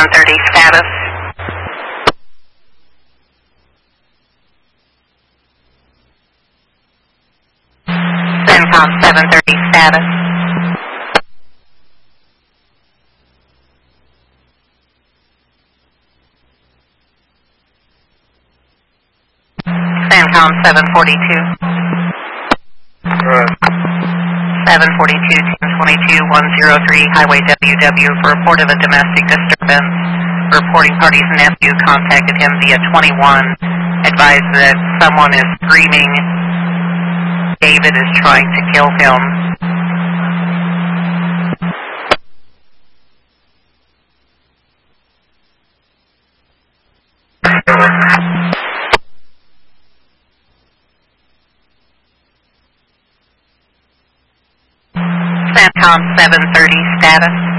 730 status. CENTCOM 730 status. CENTCOM 742. 742, 1022, 103, Highway WW for report of a domestic disturbance. Reporting party's nephew contacted him via 21, advised that someone is screaming, David is trying to kill him. CENTCOM 730 status.